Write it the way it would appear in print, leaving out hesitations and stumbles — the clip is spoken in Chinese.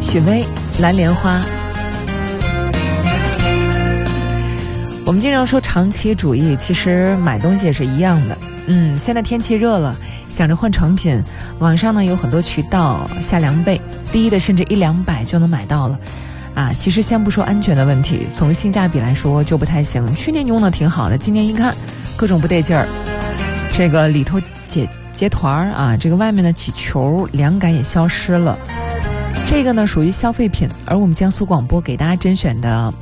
许巍蓝莲花。我们经常说长期主义，其实买东西也是一样的。现在天气热了，想着换成品，网上呢有很多渠道下凉被，低的甚至100-200就能买到了啊。其实先不说安全的问题，从性价比来说就不太行。去年用的挺好的，今年一看各种不对劲儿，这个里头结团啊，这个外面的起球凉感也消失了。这个呢属于消费品，而我们江苏广播给大家甄选的